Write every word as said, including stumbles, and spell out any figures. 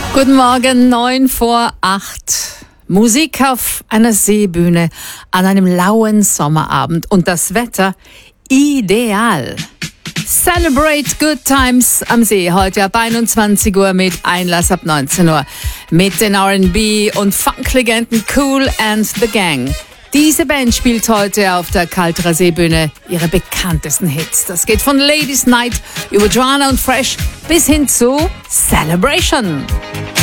Guten Morgen, neun vor acht. Musik auf einer Seebühne an einem lauen Sommerabend und das Wetter ideal. Celebrate Good Times am See heute ab einundzwanzig Uhr mit Einlass ab neunzehn Uhr mit den R and B und Funklegenden Kool and the Gang. Diese Band spielt heute auf der Kalterer Seebühne ihre bekanntesten Hits. Das geht von Ladies Night über Joanna und Fresh bis hin zu Celebration.